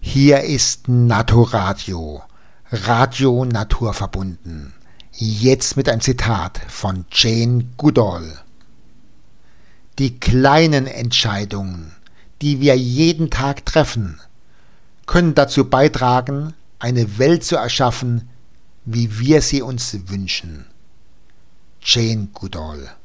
Hier ist Naturadio, Radio naturverbunden. Jetzt mit einem Zitat von Jane Goodall. Die kleinen Entscheidungen, die wir jeden Tag treffen, können dazu beitragen, eine Welt zu erschaffen, wie wir sie uns wünschen. Jane Goodall.